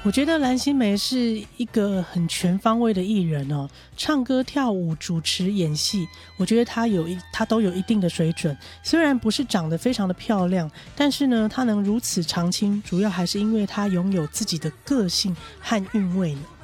我觉得蓝心湄是一个很全方位的艺人哦，唱歌、跳舞、主持、演戏，我觉得她都有一定的水准。虽然不是长得非常的漂亮，但是呢，她能如此长青，主要还是因为她拥有自己的个性和韵味呢。